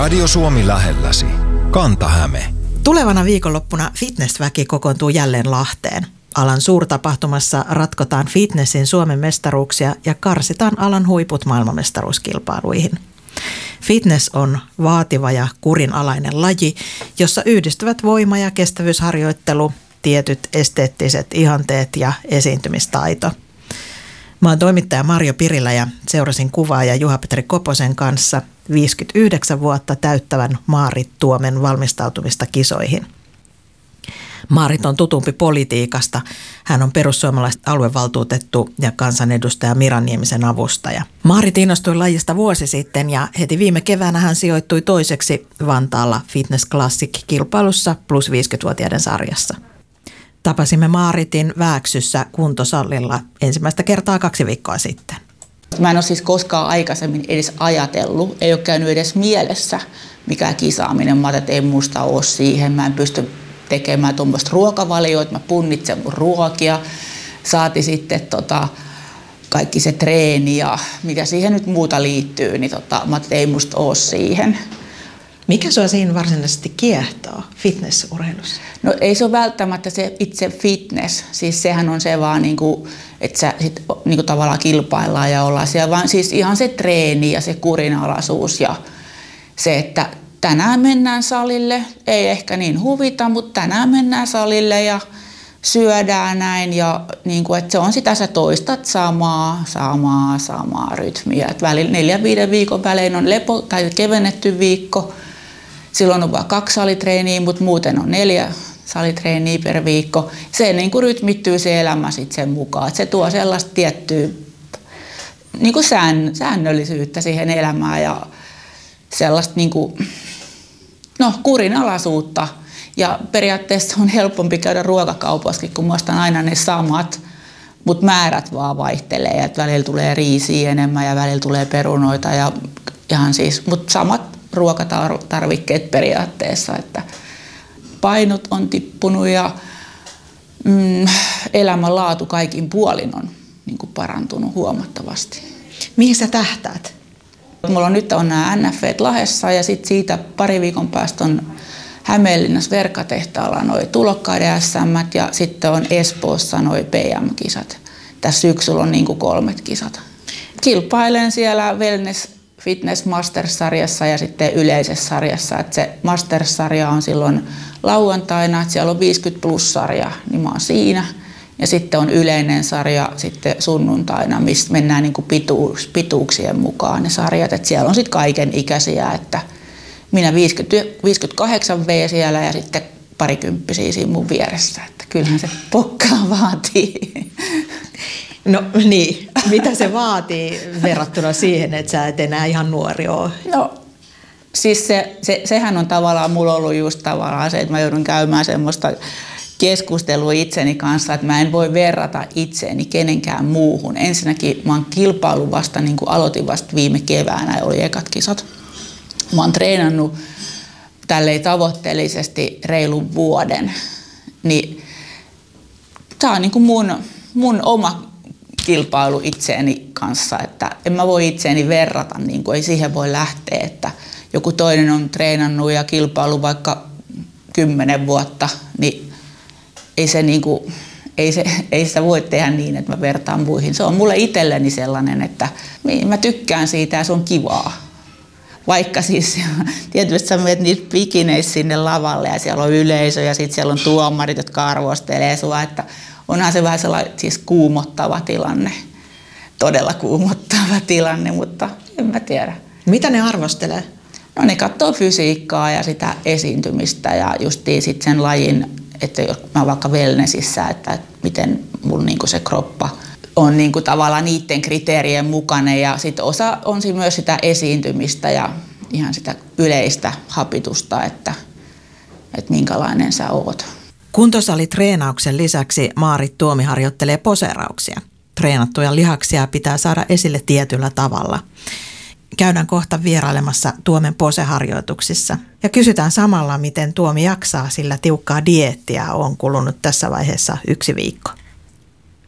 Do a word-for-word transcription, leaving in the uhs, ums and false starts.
Radio Suomi lähelläsi. Kanta-Häme. Tulevana viikonloppuna fitnessväki kokoontuu jälleen Lahteen. Alan suurtapahtumassa ratkotaan fitnessin Suomen mestaruuksia ja karsitaan alan huiput maailmanmestaruuskilpailuihin. Fitness on vaativa ja kurinalainen laji, jossa yhdistyvät voima- ja kestävyysharjoittelu, tietyt esteettiset ihanteet ja esiintymistaito. Mä oon toimittaja Marjo Pirilä ja seurasin kuvaaja Juha-Petri Koposen kanssa viisikymmentäyhdeksän vuotta täyttävän Maarit Tuomen valmistautumista kisoihin. Maarit on tutumpi politiikasta. Hän on perussuomalaiset aluevaltuutettu ja kansanedustaja Miran Niemisen avustaja. Maarit innostui lajista vuosi sitten ja heti viime keväänä hän sijoittui toiseksi Vantaalla Fitness Classic-kilpailussa plus viisikymmentävuotiaiden sarjassa. Tapasimme Maaritin Vääksyssä kuntosallilla ensimmäistä kertaa kaksi viikkoa sitten. Mä en ole siis koskaan aikaisemmin edes ajatellut, ei ole käynyt edes mielessä mikään kisaaminen. Mä ajattelin, että ei musta ole siihen, mä en pysty tekemään tuommoista ruokavalioa, että mä punnitsen mun ruokia. Saati sitten tota, kaikki se treeni ja mitä siihen nyt muuta liittyy, niin tota, mä ajattelin, että ei musta ole siihen. Mikä sua siinä varsinaisesti kiehtoo fitnessurheilussa? No ei se ole välttämättä se itse fitness, siis sehän on se vaan niinku, että sä sit niinku tavallaan kilpaillaan ja ollaan siellä, vaan siis ihan se treeni ja se kurinalaisuus ja se, että tänään mennään salille, ei ehkä niin huvita, mutta tänään mennään salille ja syödään näin ja niinku, että se on sitä, sä toistat samaa, samaa, samaa rytmiä. Et välillä neljän, viiden viikon välein on lepo tai kevennetty viikko. Silloin on vain kaksi salitreeniä, mutta muuten on neljä salitreeniä per viikko. Se niin kuin rytmittyy se elämä sitten sen mukaan. Et se tuo sellaista tiettyä niin kuin sään, säännöllisyyttä siihen elämään ja sellaista niin kuin, no, kurinalaisuutta. Ja periaatteessa on helpompi käydä ruokakaupassakin, kun mä ostan aina ne samat, mutta määrät vaan vaihtelee. Et välillä tulee riisiä enemmän ja välillä tulee perunoita ja ihan siis, mutta samat ruokatarvikkeet periaatteessa, että painot on tippunut ja mm, elämänlaatu kaikin puolin on niin kuin parantunut huomattavasti. Mihin sä tähtäät? Mulla on nyt on nämä N F V:t Lahdessa ja sitten siitä pari viikon päästä on Hämeenlinnassa Verkkatehtaalla noi tulokkaiden S M:t ja sitten on Espoossa noi P M-kisat. Tässä syksyllä on niin kuin kolmet kisat. Kilpailen siellä Wellness Fitness Masters-sarjassa ja sitten yleisessä sarjassa. Että se Masters-sarja on silloin lauantaina, että siellä on viisikymmentä plus-sarja, niin mä oon siinä. Ja sitten on yleinen sarja sitten sunnuntaina, mistä mennään niin kuin pituus, pituuksien mukaan ne sarjat. Että siellä on sitten kaiken ikäisiä, että minä viisikymmentäkahdeksan V siellä ja sitten parikymppisiä siinä mun vieressä. Että kyllähän se pokkaa vaatii. No niin, mitä se vaatii verrattuna siihen, että sä et enää ihan nuori ole? No siis se, se, sehän on tavallaan, mulla ollut just tavallaan se, että mä joudun käymään semmoista keskustelua itseni kanssa, että mä en voi verrata itseäni kenenkään muuhun. Ensinnäkin mä oon kilpailu vasta, niin kuin aloitin vasta viime keväänä, oli ekat kisat. Mä oon treenannut tälleen tavoitteellisesti reilun vuoden, niin tää on niin kuin mun, mun oma kilpailu itseeni kanssa, että en mä voi itseäni verrata, niin kuin ei siihen voi lähteä, että joku toinen on treenannut ja kilpailu vaikka kymmenen vuotta, niin ei se niin kuin, ei, se, ei sitä voi tehdä niin, että mä vertaan muihin. Se on mulle itselleni sellainen, että mä tykkään siitä ja se on kivaa. Vaikka siis tietysti sä menet niitä bikineissä sinne lavalle ja siellä on yleisö ja sitten siellä on tuomarit, jotka arvostelee sua, että onhan se vähän sellainen siis kuumottava tilanne, todella kuumottava tilanne, mutta en mä tiedä. Mitä ne arvostelee? No ne katsoo fysiikkaa ja sitä esiintymistä ja justiin sit sen lajin, että jos mä vaikka wellnessissä, että, että miten mun niinku se kroppa on niinku tavallaan niiden kriteerien mukainen ja sitten osa on myös sitä esiintymistä ja ihan sitä yleistä hapitusta, että, että minkälainen sä oot. Kuntosalitreenauksen lisäksi Maarit Tuomi harjoittelee poseerauksia. Treenattuja lihaksia pitää saada esille tietyllä tavalla. Käydään kohta vierailemassa Tuomen poseharjoituksissa ja kysytään samalla, miten Tuomi jaksaa, sillä tiukkaa dieettiä on kulunut tässä vaiheessa yksi viikko.